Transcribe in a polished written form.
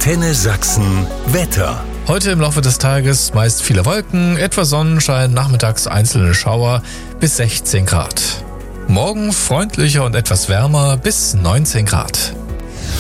Antenne Sachsen Wetter. Heute im Laufe des Tages meist viele Wolken, etwas Sonnenschein, nachmittags einzelne Schauer bis 16 Grad. Morgen freundlicher und etwas wärmer bis 19 Grad.